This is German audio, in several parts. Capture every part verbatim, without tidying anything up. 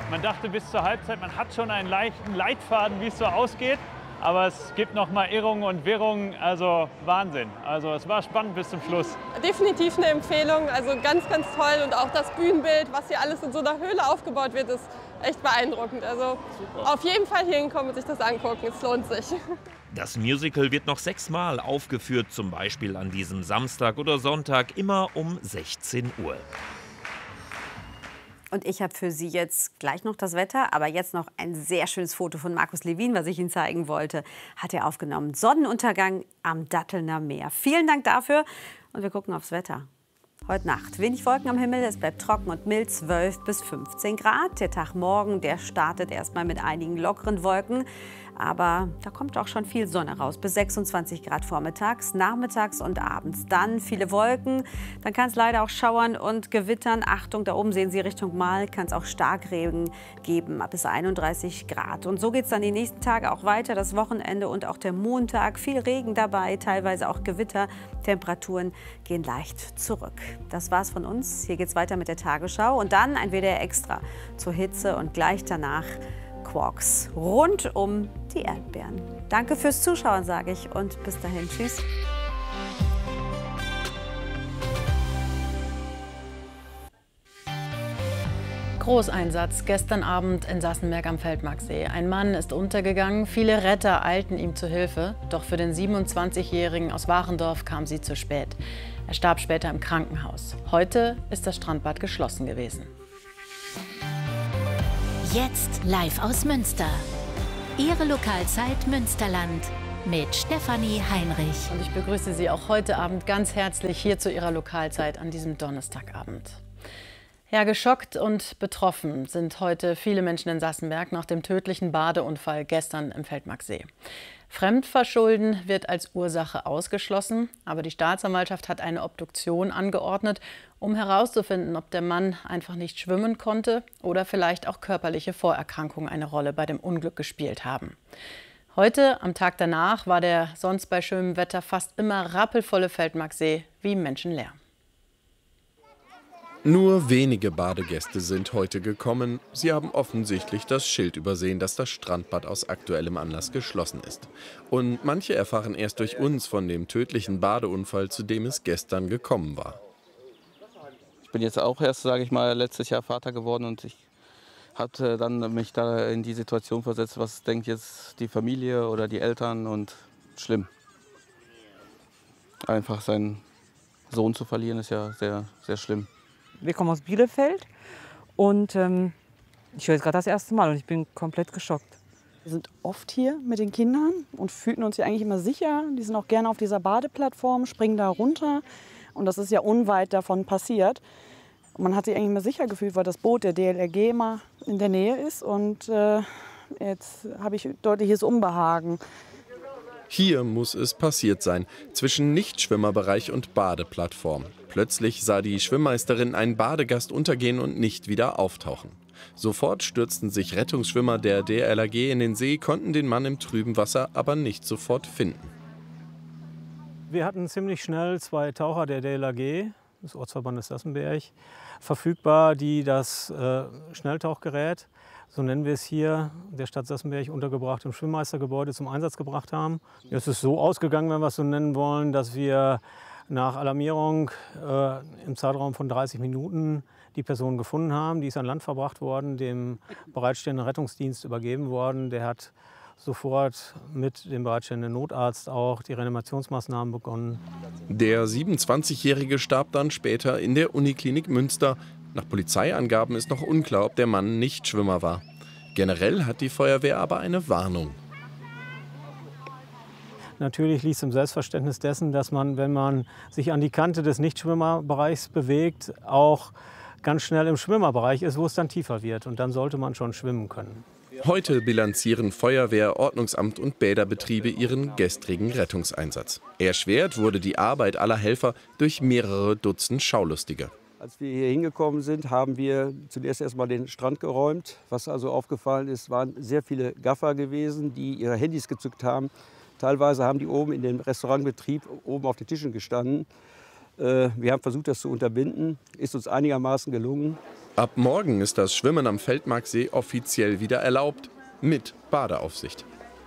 Man dachte bis zur Halbzeit, man hat schon einen leichten Leitfaden, wie es so ausgeht. Aber es gibt noch mal Irrungen und Wirrungen, also Wahnsinn. Also es war spannend bis zum Schluss. Definitiv eine Empfehlung, also ganz, ganz toll. Und auch das Bühnenbild, was hier alles in so einer Höhle aufgebaut wird, ist echt beeindruckend. Also super. Auf jeden Fall hier hinkommen und sich das angucken, es lohnt sich. Das Musical wird noch sechsmal aufgeführt, zum Beispiel an diesem Samstag oder Sonntag, immer um sechzehn Uhr. Und ich habe für Sie jetzt gleich noch das Wetter, aber jetzt noch ein sehr schönes Foto von Markus Lewin, was ich Ihnen zeigen wollte, hat er aufgenommen. Sonnenuntergang am Dattelner Meer. Vielen Dank dafür und wir gucken aufs Wetter. Heute Nacht wenig Wolken am Himmel, es bleibt trocken und mild, zwölf bis fünfzehn Grad. Der Tag morgen, der startet erstmal mit einigen lockeren Wolken. Aber da kommt auch schon viel Sonne raus, bis sechsundzwanzig Grad vormittags, nachmittags und abends. Dann viele Wolken, dann kann es leider auch schauern und gewittern. Achtung, da oben sehen Sie Richtung Mal, kann es auch Starkregen geben, bis einunddreißig Grad. Und so geht es dann die nächsten Tage auch weiter, das Wochenende und auch der Montag. Viel Regen dabei, teilweise auch Gewitter. Temperaturen gehen leicht zurück. Das war's von uns. Hier geht's weiter mit der Tagesschau und dann ein W D R Extra zur Hitze und gleich danach Quarks rund um die Erdbeeren. Danke fürs Zuschauen, sage ich, und bis dahin. Tschüss. Großeinsatz gestern Abend in Sassenberg am Feldmarksee. Ein Mann ist untergegangen, viele Retter eilten ihm zu Hilfe. Doch für den siebenundzwanzigjährigen aus Warendorf kam sie zu spät. Er starb später im Krankenhaus. Heute ist das Strandbad geschlossen gewesen. Jetzt live aus Münster. Ihre Lokalzeit Münsterland mit Stefanie Heinrich. Und ich begrüße Sie auch heute Abend ganz herzlich hier zu Ihrer Lokalzeit an diesem Donnerstagabend. Ja, geschockt und betroffen sind heute viele Menschen in Sassenberg nach dem tödlichen Badeunfall gestern im Feldmarksee. Fremdverschulden wird als Ursache ausgeschlossen, aber die Staatsanwaltschaft hat eine Obduktion angeordnet, um herauszufinden, ob der Mann einfach nicht schwimmen konnte oder vielleicht auch körperliche Vorerkrankungen eine Rolle bei dem Unglück gespielt haben. Heute, am Tag danach, war der sonst bei schönem Wetter fast immer rappelvolle Feldmarksee wie menschenleer. Nur wenige Badegäste sind heute gekommen. Sie haben offensichtlich das Schild übersehen, dass das Strandbad aus aktuellem Anlass geschlossen ist. Und manche erfahren erst durch uns von dem tödlichen Badeunfall, zu dem es gestern gekommen war. Ich bin jetzt auch erst, sage ich mal, letztes Jahr Vater geworden und ich hatte dann mich da in die Situation versetzt, was denkt jetzt die Familie oder die Eltern, und schlimm. Einfach seinen Sohn zu verlieren ist ja sehr, sehr schlimm. Wir kommen aus Bielefeld und ähm, ich höre es gerade das erste Mal und ich bin komplett geschockt. Wir sind oft hier mit den Kindern und fühlten uns hier eigentlich immer sicher. Die sind auch gerne auf dieser Badeplattform, springen da runter und das ist ja unweit davon passiert. Und man hat sich eigentlich immer sicher gefühlt, weil das Boot der D L R G immer in der Nähe ist und äh, jetzt habe ich deutliches Unbehagen. Hier muss es passiert sein, zwischen Nichtschwimmerbereich und Badeplattform. Plötzlich sah die Schwimmmeisterin einen Badegast untergehen und nicht wieder auftauchen. Sofort stürzten sich Rettungsschwimmer der D L R G in den See, konnten den Mann im trüben Wasser aber nicht sofort finden. Wir hatten ziemlich schnell zwei Taucher der D L R G, des Ortsverbandes Sassenberg, verfügbar, die das äh, Schnelltauchgerät, so nennen wir es hier, der Stadt Sassenberg untergebracht im Schwimmmeistergebäude zum Einsatz gebracht haben. Es ist so ausgegangen, wenn wir es so nennen wollen, dass wir nach Alarmierung äh, im Zeitraum von dreißig Minuten die Person gefunden haben. Die ist an Land verbracht worden, dem bereitstehenden Rettungsdienst übergeben worden. Der hat sofort mit dem bereitstehenden Notarzt auch die Reanimationsmaßnahmen begonnen. Der siebenundzwanzigjährige starb dann später in der Uniklinik Münster. Nach Polizeiangaben ist noch unklar, ob der Mann Nichtschwimmer war. Generell hat die Feuerwehr aber eine Warnung. Natürlich liegt es im Selbstverständnis dessen, dass man, wenn man sich an die Kante des Nichtschwimmerbereichs bewegt, auch ganz schnell im Schwimmerbereich ist, wo es dann tiefer wird. Und dann sollte man schon schwimmen können. Heute bilanzieren Feuerwehr, Ordnungsamt und Bäderbetriebe ihren gestrigen Rettungseinsatz. Erschwert wurde die Arbeit aller Helfer durch mehrere Dutzend Schaulustige. Als wir hier hingekommen sind, haben wir zunächst erst mal den Strand geräumt. Was also aufgefallen ist, waren sehr viele Gaffer gewesen, die ihre Handys gezückt haben. Teilweise haben die oben in dem Restaurantbetrieb oben auf den Tischen gestanden. Wir haben versucht, das zu unterbinden. Ist uns einigermaßen gelungen. Ab morgen ist das Schwimmen am Feldmarksee offiziell wieder erlaubt, mit Badeaufsicht.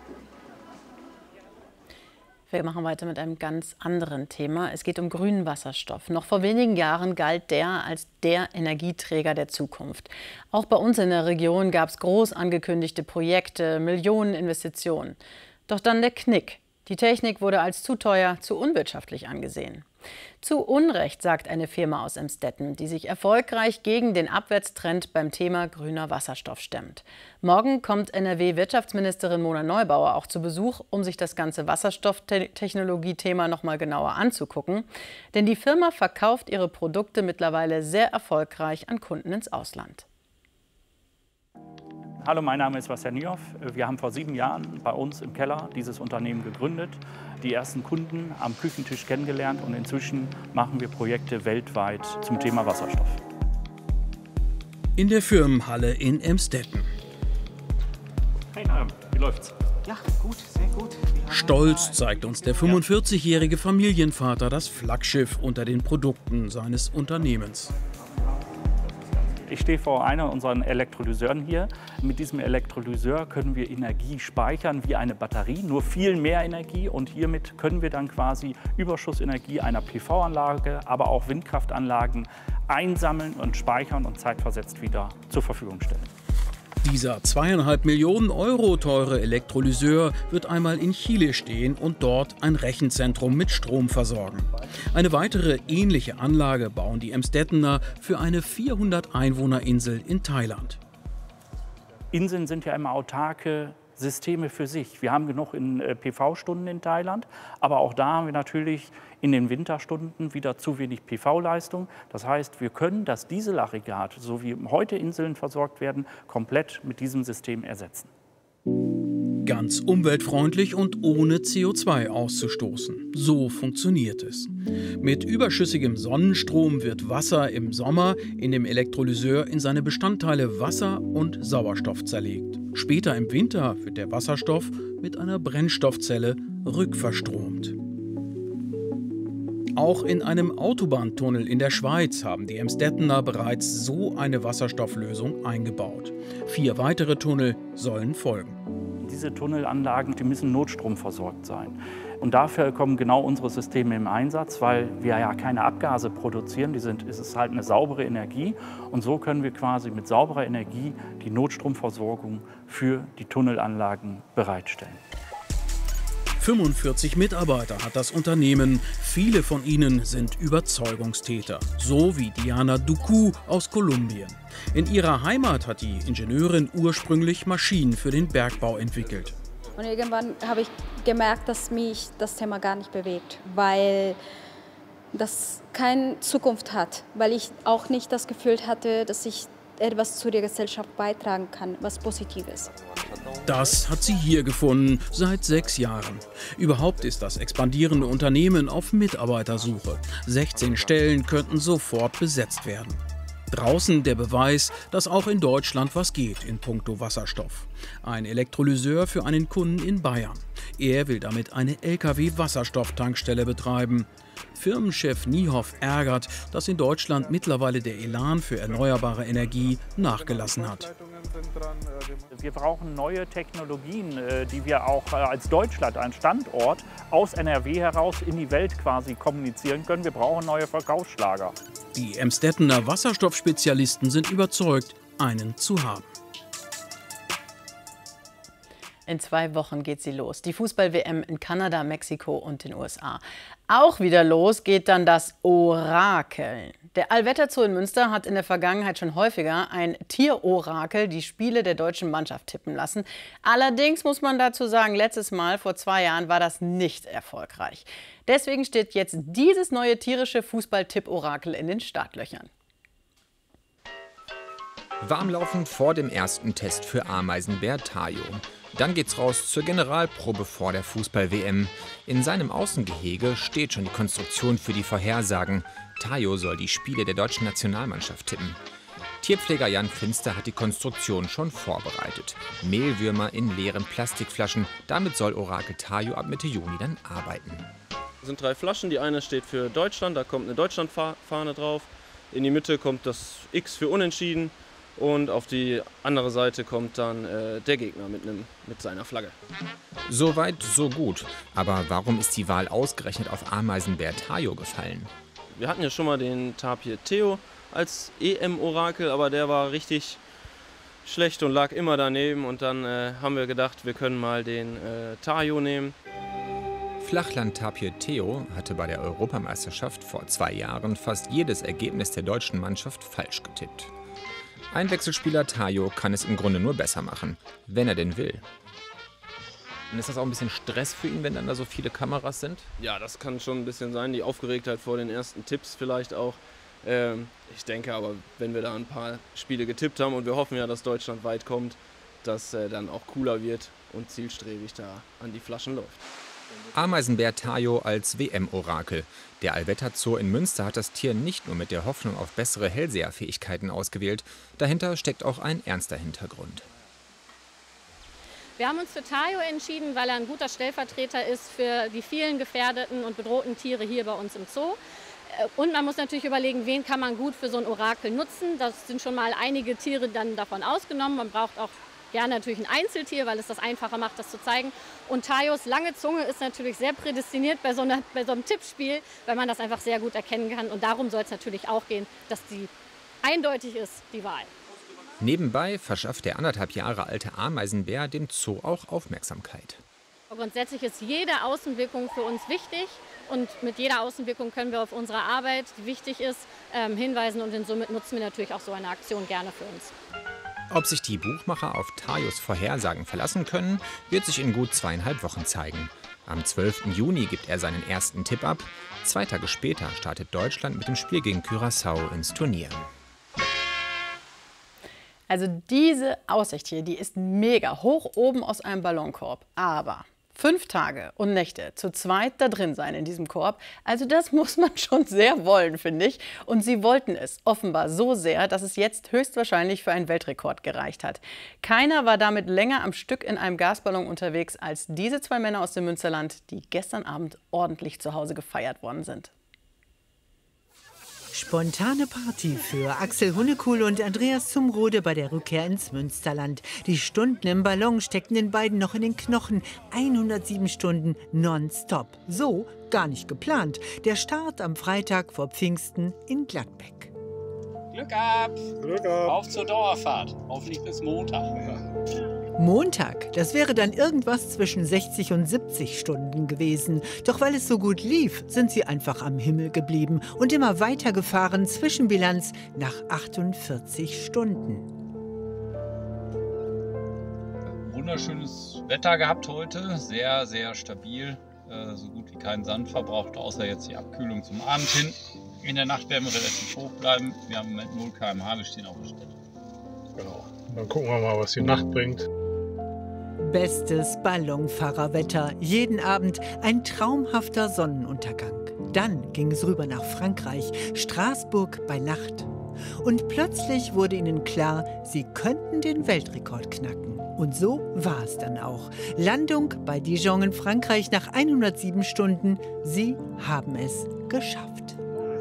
Wir machen weiter mit einem ganz anderen Thema. Es geht um grünen Wasserstoff. Noch vor wenigen Jahren galt der als der Energieträger der Zukunft. Auch bei uns in der Region gab es groß angekündigte Projekte, Millioneninvestitionen. Doch dann der Knick. Die Technik wurde als zu teuer, zu unwirtschaftlich angesehen. Zu Unrecht, sagt eine Firma aus Emstetten, die sich erfolgreich gegen den Abwärtstrend beim Thema grüner Wasserstoff stemmt. Morgen kommt N R W-Wirtschaftsministerin Mona Neubauer auch zu Besuch, um sich das ganze Wasserstofftechnologie-Thema noch mal genauer anzugucken. Denn die Firma verkauft ihre Produkte mittlerweile sehr erfolgreich an Kunden ins Ausland. Hallo, mein Name ist Bastian Niehoff. Wir haben vor sieben Jahren bei uns im Keller dieses Unternehmen gegründet, die ersten Kunden am Küchentisch kennengelernt und inzwischen machen wir Projekte weltweit zum Thema Wasserstoff. In der Firmenhalle in Emstetten. Hey, na, wie läuft's? Ja, gut, sehr gut. Stolz zeigt uns der fünfundvierzigjährige Familienvater das Flaggschiff unter den Produkten seines Unternehmens. Ich stehe vor einer unserer Elektrolyseuren hier. Mit diesem Elektrolyseur können wir Energie speichern wie eine Batterie, nur viel mehr Energie. Und hiermit können wir dann quasi Überschussenergie einer P V-Anlage, aber auch Windkraftanlagen einsammeln und speichern und zeitversetzt wieder zur Verfügung stellen. Dieser zweieinhalb Millionen Euro teure Elektrolyseur wird einmal in Chile stehen und dort ein Rechenzentrum mit Strom versorgen. Eine weitere ähnliche Anlage bauen die Emstettener für eine vierhundert Einwohner-Insel in Thailand. Inseln sind ja immer autarke Systeme für sich. Wir haben genug in P V-Stunden in Thailand, aber auch da haben wir natürlich in den Winterstunden wieder zu wenig P V-Leistung. Das heißt, wir können das Dieselaggregat, so wie heute Inseln versorgt werden, komplett mit diesem System ersetzen. Ganz umweltfreundlich und ohne C O zwei auszustoßen. So funktioniert es. Mit überschüssigem Sonnenstrom wird Wasser im Sommer in dem Elektrolyseur in seine Bestandteile Wasser und Sauerstoff zerlegt. Später im Winter wird der Wasserstoff mit einer Brennstoffzelle rückverstromt. Auch in einem Autobahntunnel in der Schweiz haben die Emstettener bereits so eine Wasserstofflösung eingebaut. Vier weitere Tunnel sollen folgen. Diese Tunnelanlagen, die müssen notstromversorgt sein. Und dafür kommen genau unsere Systeme im Einsatz, weil wir ja keine Abgase produzieren. Die sind, es ist halt eine saubere Energie. Und so können wir quasi mit sauberer Energie die Notstromversorgung für die Tunnelanlagen bereitstellen. fünfundvierzig Mitarbeiter hat das Unternehmen. Viele von ihnen sind Überzeugungstäter, so wie Diana Duku aus Kolumbien. In ihrer Heimat hat die Ingenieurin ursprünglich Maschinen für den Bergbau entwickelt. Und irgendwann habe ich gemerkt, dass mich das Thema gar nicht bewegt, weil das keine Zukunft hat, weil ich auch nicht das Gefühl hatte, dass ich etwas zu der Gesellschaft beitragen kann, was Positives. Das hat sie hier gefunden, seit sechs Jahren. Überhaupt ist das expandierende Unternehmen auf Mitarbeitersuche. sechzehn Stellen könnten sofort besetzt werden. Draußen der Beweis, dass auch in Deutschland was geht in puncto Wasserstoff. Ein Elektrolyseur für einen Kunden in Bayern. Er will damit eine L K W-Wasserstofftankstelle betreiben. Firmenchef Niehoff ärgert, dass in Deutschland mittlerweile der Elan für erneuerbare Energie nachgelassen hat. Wir brauchen neue Technologien, die wir auch als Deutschland, ein Standort, aus N R W heraus in die Welt quasi kommunizieren können. Wir brauchen neue Verkaufsschlager. Die Emstettener Wasserstoffspezialisten sind überzeugt, einen zu haben. In zwei Wochen geht sie los. Die Fußball-W M in Kanada, Mexiko und den U S A. Auch wieder los geht dann das Orakeln. Der Allwetterzoo in Münster hat in der Vergangenheit schon häufiger ein Tierorakel die Spiele der deutschen Mannschaft tippen lassen. Allerdings muss man dazu sagen, letztes Mal, vor zwei Jahren, war das nicht erfolgreich. Deswegen steht jetzt dieses neue tierische Fußball-Tipp-Orakel in den Startlöchern. Warmlaufend vor dem ersten Test für Ameisenbär Tayo. Dann geht's raus zur Generalprobe vor der Fußball-W M. In seinem Außengehege steht schon die Konstruktion für die Vorhersagen. Tayo soll die Spiele der deutschen Nationalmannschaft tippen. Tierpfleger Jan Finster hat die Konstruktion schon vorbereitet. Mehlwürmer in leeren Plastikflaschen. Damit soll Orakel Tayo ab Mitte Juni dann arbeiten. Es sind drei Flaschen. Die eine steht für Deutschland, da kommt eine Deutschlandfahne drauf. in die Mitte kommt das X für Unentschieden und auf die andere Seite kommt dann äh, der Gegner mit, einem, mit seiner Flagge. So weit, so gut. Aber warum ist die Wahl ausgerechnet auf Ameisenbär Tayo gefallen? Wir hatten ja schon mal den Tapir Theo als E M-Orakel, aber der war richtig schlecht und lag immer daneben. Und dann äh, haben wir gedacht, wir können mal den äh, Tayo nehmen. Flachland-Tapir Theo hatte bei der Europameisterschaft vor zwei Jahren fast jedes Ergebnis der deutschen Mannschaft falsch getippt. Einwechselspieler Tayo kann es im Grunde nur besser machen, wenn er denn will. Und ist das auch ein bisschen Stress für ihn, wenn dann da so viele Kameras sind? Ja, das kann schon ein bisschen sein, die Aufgeregtheit vor den ersten Tipps vielleicht auch. Ähm, ich denke aber, wenn wir da ein paar Spiele getippt haben und wir hoffen ja, dass Deutschland weit kommt, dass er dann auch cooler wird und zielstrebig da an die Flaschen läuft. Ameisenbär Tayo als W M-Orakel. Der Allwetterzoo in Münster hat das Tier nicht nur mit der Hoffnung auf bessere Hellseherfähigkeiten ausgewählt. Dahinter steckt auch ein ernster Hintergrund. Wir haben uns für Tayo entschieden, weil er ein guter Stellvertreter ist für die vielen gefährdeten und bedrohten Tiere hier bei uns im Zoo. Und man muss natürlich überlegen, wen kann man gut für so ein Orakel nutzen. Das sind schon mal einige Tiere dann davon ausgenommen. Man braucht auch gerne natürlich ein Einzeltier, weil es das einfacher macht, das zu zeigen. Und Tayos lange Zunge ist natürlich sehr prädestiniert bei so, einer, bei so einem Tippspiel, weil man das einfach sehr gut erkennen kann. Und darum soll es natürlich auch gehen, dass die eindeutig ist, die Wahl. Nebenbei verschafft der anderthalb Jahre alte Ameisenbär dem Zoo auch Aufmerksamkeit. Grundsätzlich ist jede Außenwirkung für uns wichtig und mit jeder Außenwirkung können wir auf unsere Arbeit, die wichtig ist, ähm, hinweisen und somit nutzen wir natürlich auch so eine Aktion gerne für uns. Ob sich die Buchmacher auf Tayos Vorhersagen verlassen können, wird sich in gut zweieinhalb Wochen zeigen. Am zwölften Juni gibt er seinen ersten Tipp ab. Zwei Tage später startet Deutschland mit dem Spiel gegen Curaçao ins Turnier. Also diese Aussicht hier, die ist mega, hoch oben aus einem Ballonkorb. Aber fünf Tage und Nächte zu zweit da drin sein in diesem Korb, also das muss man schon sehr wollen, finde ich. Und sie wollten es offenbar so sehr, dass es jetzt höchstwahrscheinlich für einen Weltrekord gereicht hat. Keiner war damit länger am Stück in einem Gasballon unterwegs als diese zwei Männer aus dem Münsterland, die gestern Abend ordentlich zu Hause gefeiert worden sind. Spontane Party für Axel Hunnekohl und Andreas Zumrode bei der Rückkehr ins Münsterland. Die Stunden im Ballon steckten den beiden noch in den Knochen. hundertsieben Stunden nonstop. So gar nicht geplant. Der Start am Freitag vor Pfingsten in Gladbeck. Glück ab! Glück ab! Auf zur Dauerfahrt. Hoffentlich bis Montag. Montag, das wäre dann irgendwas zwischen sechzig und siebzig Stunden gewesen. Doch weil es so gut lief, sind sie einfach am Himmel geblieben und immer weitergefahren, Zwischenbilanz nach achtundvierzig Stunden. Wunderschönes Wetter gehabt heute, sehr, sehr stabil, äh, so gut wie keinen Sand verbraucht, außer jetzt die Abkühlung zum Abend hin. In der Nacht werden wir relativ hoch bleiben, wir haben im Moment null Kilometer pro Stunde, wir stehen auf der Stelle. Genau, dann gucken wir mal, was die Nacht bringt. Bestes Ballonfahrerwetter. Jeden Abend ein traumhafter Sonnenuntergang. Dann ging es rüber nach Frankreich, Straßburg bei Nacht. Und plötzlich wurde ihnen klar, sie könnten den Weltrekord knacken. Und so war es dann auch. Landung bei Dijon in Frankreich nach hundertsieben Stunden. Sie haben es geschafft.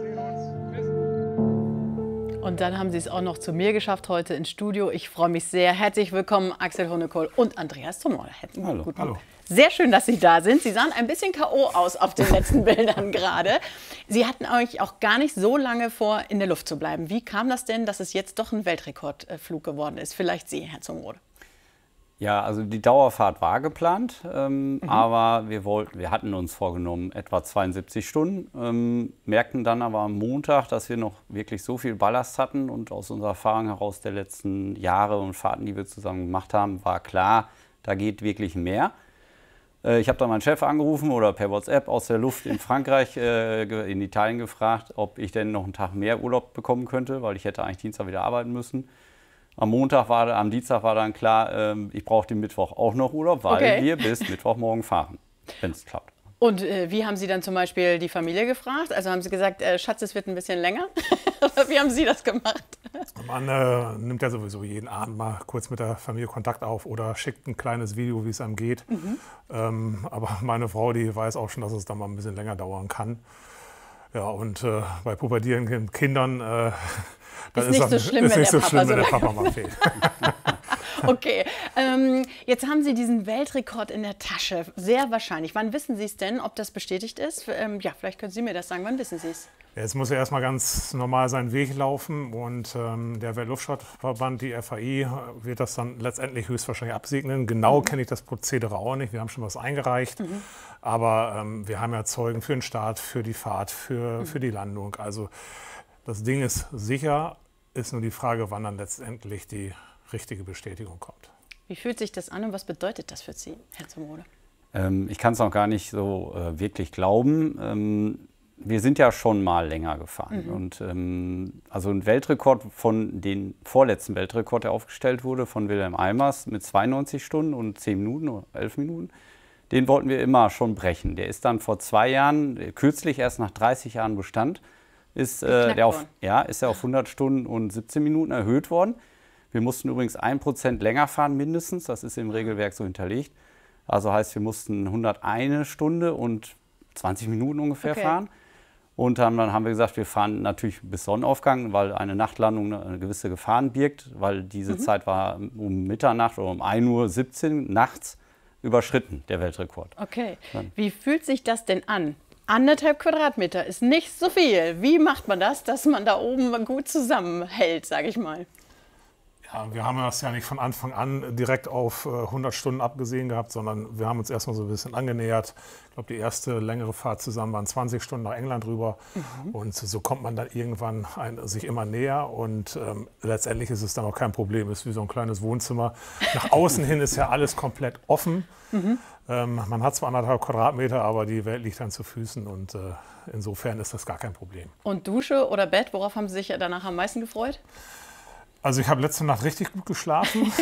Und dann haben Sie es auch noch zu mir geschafft heute ins Studio. Ich freue mich sehr. Herzlich willkommen, Axel Hunnekohl und Andreas Zumrode. Hallo, hallo. Sehr schön, dass Sie da sind. Sie sahen ein bisschen K O aus auf den letzten Bildern gerade. Sie hatten eigentlich auch gar nicht so lange vor, in der Luft zu bleiben. Wie kam das denn, dass es jetzt doch ein Weltrekordflug geworden ist? Vielleicht Sie, Herr Zumrode. Ja, also die Dauerfahrt war geplant, ähm, mhm. aber wir, wollten, wir hatten uns vorgenommen etwa zweiundsiebzig Stunden, ähm, merkten dann aber am Montag, dass wir noch wirklich so viel Ballast hatten und aus unserer Erfahrung heraus der letzten Jahre und Fahrten, die wir zusammen gemacht haben, war klar, da geht wirklich mehr. Äh, ich habe dann meinen Chef angerufen oder per WhatsApp aus der Luft in Frankreich, äh, in Italien gefragt, ob ich denn noch einen Tag mehr Urlaub bekommen könnte, weil ich hätte eigentlich Dienstag wieder arbeiten müssen. Am Montag war, am Dienstag war dann klar, ähm, ich brauche den Mittwoch auch noch Urlaub, weil okay. wir bis Mittwochmorgen fahren, wenn es klappt. Und äh, wie haben Sie dann zum Beispiel die Familie gefragt? Also haben Sie gesagt, äh, Schatz, es wird ein bisschen länger? Oder wie haben Sie das gemacht? Man äh, nimmt ja sowieso jeden Abend mal kurz mit der Familie Kontakt auf oder schickt ein kleines Video, wie es einem geht. Mhm. Ähm, aber meine Frau, die weiß auch schon, dass es dann mal ein bisschen länger dauern kann. Ja, und äh, bei pubertierenden Kindern äh, ist nicht so schlimm, wenn der Papa wenn der Papa mal fehlt. Okay, ähm, jetzt haben Sie diesen Weltrekord in der Tasche, sehr wahrscheinlich. Wann wissen Sie es denn, ob das bestätigt ist? Ähm, ja, vielleicht können Sie mir das sagen, wann wissen Sie es? Jetzt muss er erstmal ganz normal seinen Weg laufen und ähm, der Weltluftfahrtverband, die F A I, wird das dann letztendlich höchstwahrscheinlich absegnen. Genau mhm. kenne ich das Prozedere auch nicht, wir haben schon was eingereicht, mhm. aber ähm, wir haben ja Zeugen für den Start, für die Fahrt, für, mhm. für die Landung. Also das Ding ist sicher, ist nur die Frage, wann dann letztendlich die richtige Bestätigung kommt. Wie fühlt sich das an und was bedeutet das für Sie, Herr Zumode? Ähm, ich kann es noch gar nicht so äh, wirklich glauben. Ähm, wir sind ja schon mal länger gefahren. Mhm. Und, ähm, also ein Weltrekord von den vorletzten Weltrekord, der aufgestellt wurde, von Wilhelm Eimers mit zweiundneunzig Stunden und zehn Minuten oder elf Minuten, den wollten wir immer schon brechen. Der ist dann vor zwei Jahren, kürzlich erst nach dreißig Jahren Bestand, ist, äh, der auf, ja, ist er auf hundert Stunden und siebzehn Minuten erhöht worden. Wir mussten übrigens ein Prozent länger fahren mindestens, das ist im Regelwerk so hinterlegt. Also heißt, wir mussten hunderteine Stunde und zwanzig Minuten ungefähr okay. fahren. Und dann, dann haben wir gesagt, wir fahren natürlich bis Sonnenaufgang, weil eine Nachtlandung eine gewisse Gefahren birgt, weil diese mhm. Zeit war um Mitternacht oder um ein Uhr siebzehn nachts überschritten, der Weltrekord. Okay, dann. Wie fühlt sich das denn an? Anderthalb Quadratmeter ist nicht so viel. Wie macht man das, dass man da oben gut zusammenhält, sage ich mal? Ja, wir haben das ja nicht von Anfang an direkt auf hundert Stunden abgesehen gehabt, sondern wir haben uns erstmal so ein bisschen angenähert. Ich glaube, die erste längere Fahrt zusammen waren zwanzig Stunden nach England rüber. Mhm. Und so kommt man dann irgendwann ein, sich immer näher. Und ähm, letztendlich ist es dann auch kein Problem. Es ist wie so ein kleines Wohnzimmer. Nach außen hin ist ja alles komplett offen. Mhm. Ähm, man hat zwar anderthalb Quadratmeter, aber die Welt liegt dann zu Füßen. Und äh, insofern ist das gar kein Problem. Und Dusche oder Bett, worauf haben Sie sich danach am meisten gefreut? Also ich habe letzte Nacht richtig gut geschlafen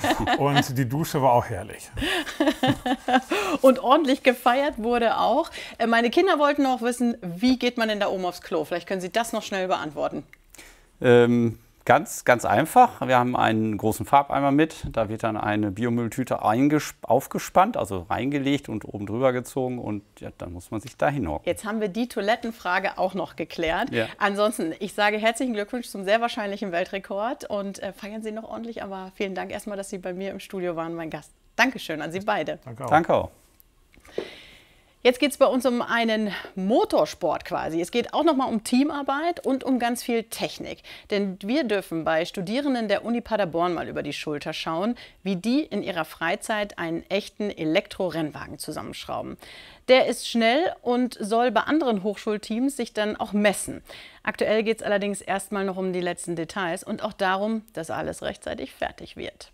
und die Dusche war auch herrlich. Und ordentlich gefeiert wurde auch. Meine Kinder wollten noch wissen, wie geht man denn da oben aufs Klo? Vielleicht können Sie das noch schnell beantworten. Ähm, ganz, ganz einfach. Wir haben einen großen Farbeimer mit. Da wird dann eine Biomülltüte aufgespannt, also reingelegt und oben drüber gezogen. Und ja, dann muss man sich da hinhocken. Jetzt haben wir die Toilettenfrage auch noch geklärt. Ja. Ansonsten, ich sage herzlichen Glückwunsch zum sehr wahrscheinlichen Weltrekord. Und äh, feiern Sie noch ordentlich. Aber vielen Dank erstmal, dass Sie bei mir im Studio waren, mein Gast. Dankeschön an Sie beide. Danke auch. Danke auch. Jetzt geht es bei uns um einen Motorsport quasi. Es geht auch noch mal um Teamarbeit und um ganz viel Technik. Denn wir dürfen bei Studierenden der Uni Paderborn mal über die Schulter schauen, wie die in ihrer Freizeit einen echten Elektrorennwagen zusammenschrauben. Der ist schnell und soll bei anderen Hochschulteams sich dann auch messen. Aktuell geht es allerdings erstmal noch um die letzten Details und auch darum, dass alles rechtzeitig fertig wird.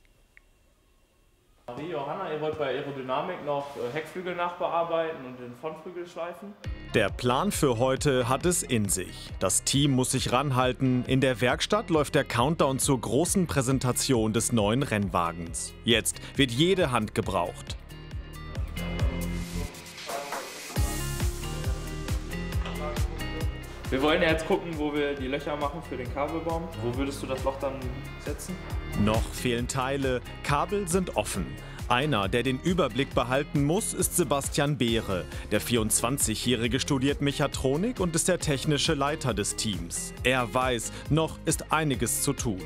Marie, Johanna, ihr wollt bei Aerodynamik noch Heckflügel nachbearbeiten und den Frontflügel schleifen? Der Plan für heute hat es in sich. Das Team muss sich ranhalten. In der Werkstatt läuft der Countdown zur großen Präsentation des neuen Rennwagens. Jetzt wird jede Hand gebraucht. Wir wollen ja jetzt gucken, wo wir die Löcher machen für den Kabelbaum. Wo würdest du das Loch dann setzen? Noch fehlen Teile, Kabel sind offen. Einer, der den Überblick behalten muss, ist Sebastian Beere. Der vierundzwanzigjährige studiert Mechatronik und ist der technische Leiter des Teams. Er weiß, noch ist einiges zu tun.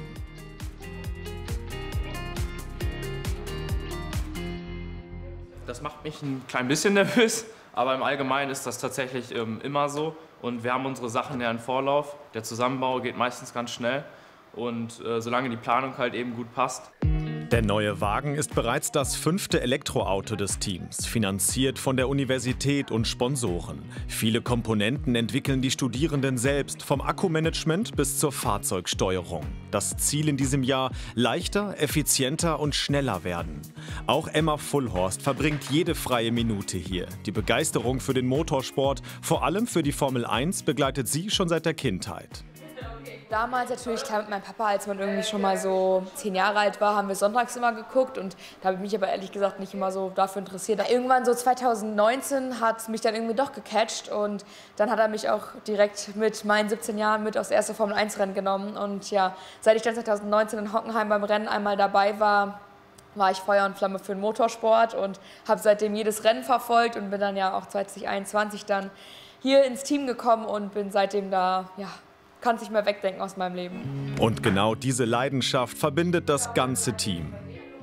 Das macht mich ein klein bisschen nervös, aber im Allgemeinen ist das tatsächlich ähm, immer so. Und wir haben unsere Sachen ja im Vorlauf. Der Zusammenbau geht meistens ganz schnell. Und äh, solange die Planung halt eben gut passt. Der neue Wagen ist bereits das fünfte Elektroauto des Teams, finanziert von der Universität und Sponsoren. Viele Komponenten entwickeln die Studierenden selbst, vom Akkumanagement bis zur Fahrzeugsteuerung. Das Ziel in diesem Jahr: leichter, effizienter und schneller werden. Auch Emma Fullhorst verbringt jede freie Minute hier. Die Begeisterung für den Motorsport, vor allem für die Formel eins, begleitet sie schon seit der Kindheit. Damals natürlich klar mit meinem Papa, als man irgendwie schon mal so zehn Jahre alt war, haben wir sonntags immer geguckt und da habe ich mich aber ehrlich gesagt nicht immer so dafür interessiert. Irgendwann so zweitausendneunzehn hat es mich dann irgendwie doch gecatcht und dann hat er mich auch direkt mit meinen siebzehn Jahren mit aufs erste Formel eins Rennen genommen und ja, seit ich dann zweitausendneunzehn in Hockenheim beim Rennen einmal dabei war, war ich Feuer und Flamme für den Motorsport und habe seitdem jedes Rennen verfolgt und bin dann ja auch zweitausendeinundzwanzig dann hier ins Team gekommen und bin seitdem da, ja, kann es nicht mehr wegdenken aus meinem Leben. Und genau diese Leidenschaft verbindet das ganze Team.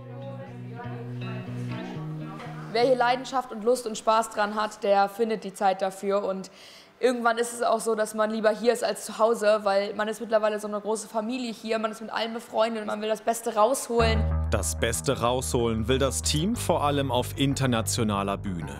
Wer hier Leidenschaft und Lust und Spaß dran hat, der findet die Zeit dafür. Und irgendwann ist es auch so, dass man lieber hier ist als zu Hause, weil man ist mittlerweile so eine große Familie hier, man ist mit allen befreundet und man will das Beste rausholen. Das Beste rausholen will das Team vor allem auf internationaler Bühne.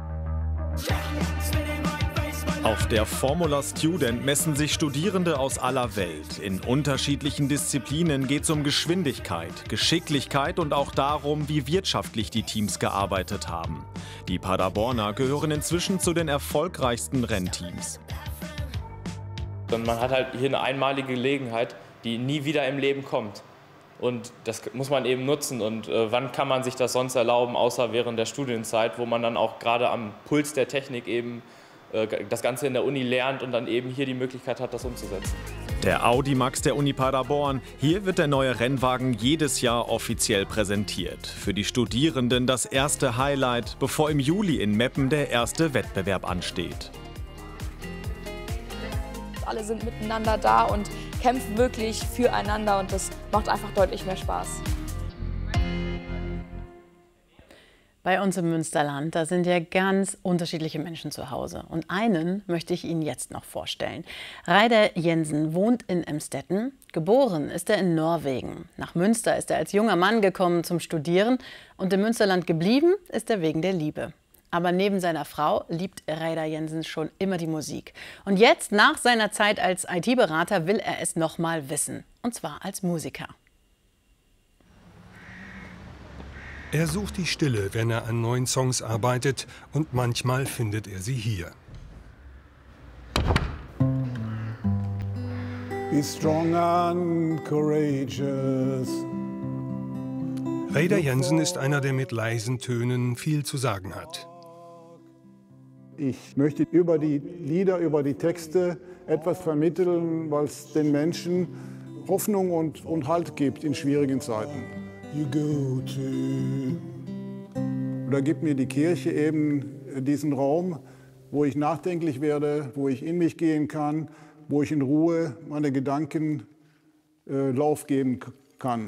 Auf der Formula Student messen sich Studierende aus aller Welt. In unterschiedlichen Disziplinen geht es um Geschwindigkeit, Geschicklichkeit und auch darum, wie wirtschaftlich die Teams gearbeitet haben. Die Paderborner gehören inzwischen zu den erfolgreichsten Rennteams. Und man hat halt hier eine einmalige Gelegenheit, die nie wieder im Leben kommt. Und das muss man eben nutzen. Und äh, wann kann man sich das sonst erlauben, außer während der Studienzeit, wo man dann auch gerade am Puls der Technik eben das Ganze in der Uni lernt und dann eben hier die Möglichkeit hat, das umzusetzen. Der Audi Max der Uni Paderborn. Hier wird der neue Rennwagen jedes Jahr offiziell präsentiert. Für die Studierenden das erste Highlight, bevor im Juli in Meppen der erste Wettbewerb ansteht. Alle sind miteinander da und kämpfen wirklich füreinander und das macht einfach deutlich mehr Spaß. Bei uns im Münsterland, da sind ja ganz unterschiedliche Menschen zu Hause. Und einen möchte ich Ihnen jetzt noch vorstellen. Reidar Jensen wohnt in Emstetten. Geboren ist er in Norwegen. Nach Münster ist er als junger Mann gekommen zum Studieren. Und im Münsterland geblieben ist er wegen der Liebe. Aber neben seiner Frau liebt Reidar Jensen schon immer die Musik. Und jetzt, nach seiner Zeit als I T-Berater, will er es noch mal wissen. Und zwar als Musiker. Er sucht die Stille, wenn er an neuen Songs arbeitet, und manchmal findet er sie hier. Be strong and courageous. Reidar Jensen ist einer, der mit leisen Tönen viel zu sagen hat. Ich möchte über die Lieder, über die Texte etwas vermitteln, was den Menschen Hoffnung und, und Halt gibt in schwierigen Zeiten. You go to. Oder gibt mir die Kirche eben diesen Raum, wo ich nachdenklich werde, wo ich in mich gehen kann, wo ich in Ruhe meine Gedanken äh, Lauf geben kann.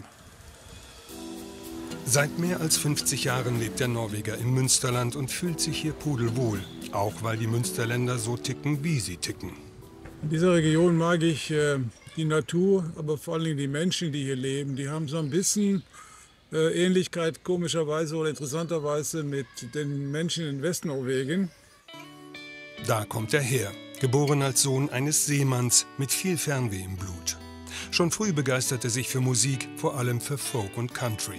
Seit mehr als fünfzig Jahren lebt der Norweger im Münsterland und fühlt sich hier pudelwohl, auch weil die Münsterländer so ticken, wie sie ticken. In dieser Region mag ich äh, die Natur, aber vor allem die Menschen, die hier leben. Die haben so ein bisschen Äh, Ähnlichkeit komischerweise oder interessanterweise mit den Menschen in Westnorwegen. Da kommt er her, geboren als Sohn eines Seemanns mit viel Fernweh im Blut. Schon früh begeisterte er sich für Musik, vor allem für Folk und Country.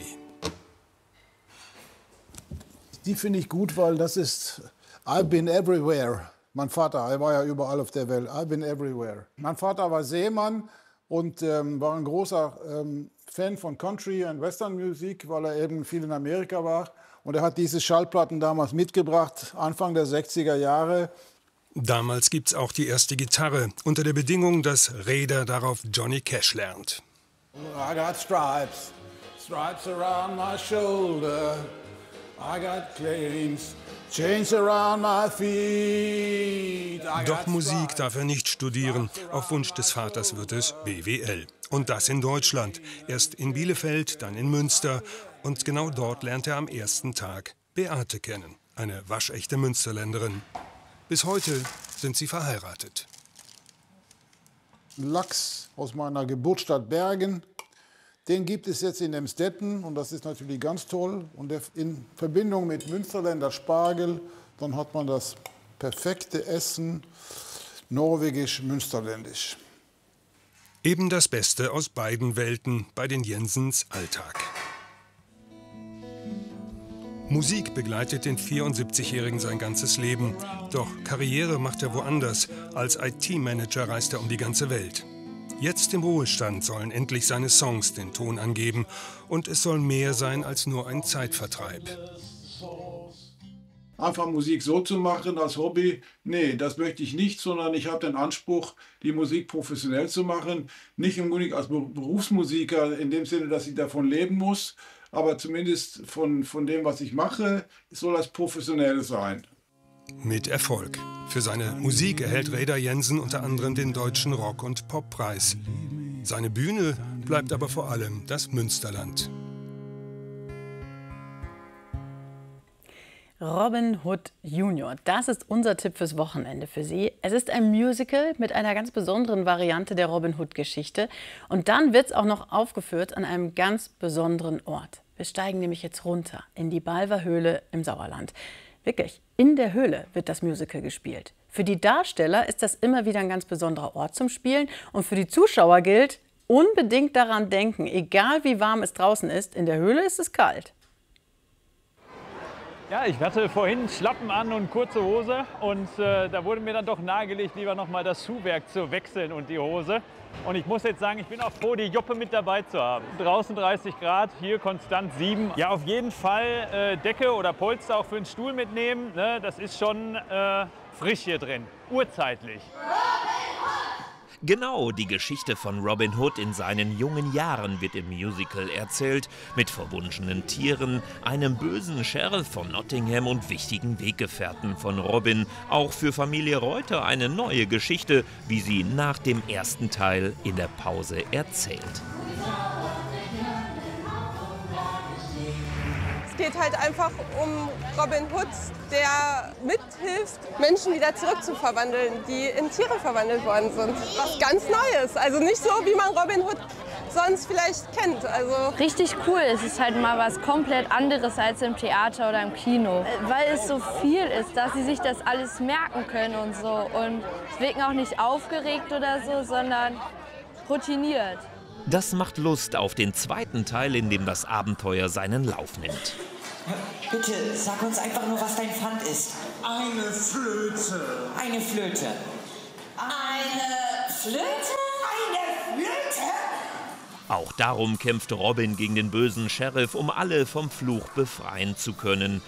Die finde ich gut, weil das ist I've been everywhere. Mein Vater, er war ja überall auf der Welt. I've been everywhere. Mein Vater war Seemann und ähm, war ein großer ähm, Fan von Country und Western-Musik, weil er eben viel in Amerika war. Und er hat diese Schallplatten damals mitgebracht, Anfang der sechziger Jahre. Damals gibt's auch die erste Gitarre, unter der Bedingung, dass Reidar darauf Johnny Cash lernt. I got stripes, stripes around my shoulder. I got chains, chains around my feet. Doch Musik darf er nicht studieren. Auf Wunsch des Vaters wird es B W L. Und das in Deutschland. Erst in Bielefeld, dann in Münster. Und genau dort lernt er am ersten Tag Beate kennen, eine waschechte Münsterländerin. Bis heute sind sie verheiratet. Lachs aus meiner Geburtsstadt Bergen, den gibt es jetzt in Emstetten und das ist natürlich ganz toll. Und in Verbindung mit Münsterländer Spargel, dann hat man das perfekte Essen, norwegisch-münsterländisch. Eben das Beste aus beiden Welten bei den Jensens Alltag. Musik begleitet den vierundsiebzigjährigen sein ganzes Leben. Doch Karriere macht er woanders. Als I T-Manager reist er um die ganze Welt. Jetzt im Ruhestand sollen endlich seine Songs den Ton angeben. Und es soll mehr sein als nur ein Zeitvertreib. Einfach Musik so zu machen als Hobby, nee, das möchte ich nicht, sondern ich habe den Anspruch, die Musik professionell zu machen. Nicht unbedingt als Berufsmusiker in dem Sinne, dass ich davon leben muss, aber zumindest von, von dem, was ich mache, soll das professionell sein. Mit Erfolg. Für seine Musik erhält Reidar Jensen unter anderem den Deutschen Rock- und Poppreis. Seine Bühne bleibt aber vor allem das Münsterland. Robin Hood Junior, das ist unser Tipp fürs Wochenende für Sie. Es ist ein Musical mit einer ganz besonderen Variante der Robin Hood-Geschichte. Und dann wird es auch noch aufgeführt an einem ganz besonderen Ort. Wir steigen nämlich jetzt runter in die Balver Höhle im Sauerland. Wirklich, in der Höhle wird das Musical gespielt. Für die Darsteller ist das immer wieder ein ganz besonderer Ort zum Spielen. Und für die Zuschauer gilt, unbedingt daran denken, egal wie warm es draußen ist, in der Höhle ist es kalt. Ja, ich hatte vorhin Schlappen an und kurze Hose und äh, da wurde mir dann doch nahegelegt, lieber noch mal das Schuhwerk zu wechseln und die Hose. Und ich muss jetzt sagen, ich bin auch froh, die Joppe mit dabei zu haben. Draußen dreißig Grad, hier konstant sieben. Ja, auf jeden Fall äh, Decke oder Polster auch für den Stuhl mitnehmen. Ne? Das ist schon äh, frisch hier drin, urzeitlich. Genau, die Geschichte von Robin Hood in seinen jungen Jahren wird im Musical erzählt, mit verwunschenen Tieren, einem bösen Sheriff von Nottingham und wichtigen Weggefährten von Robin. Auch für Familie Reuter eine neue Geschichte, wie sie nach dem ersten Teil in der Pause erzählt. Es geht halt einfach um Robin Hood, der mithilft, Menschen wieder zurückzuverwandeln, die in Tiere verwandelt worden sind. Was ganz Neues, also nicht so, wie man Robin Hood sonst vielleicht kennt. Also richtig cool, es ist halt mal was komplett anderes als im Theater oder im Kino. Weil es so viel ist, dass sie sich das alles merken können und so. Und es wirken auch nicht aufgeregt oder so, sondern routiniert. Das macht Lust auf den zweiten Teil, in dem das Abenteuer seinen Lauf nimmt. Bitte, sag uns einfach nur, was dein Pfand ist. Eine Flöte. Eine Flöte. Eine Flöte? Eine Flöte? Auch darum kämpft Robin gegen den bösen Sheriff, um alle vom Fluch befreien zu können.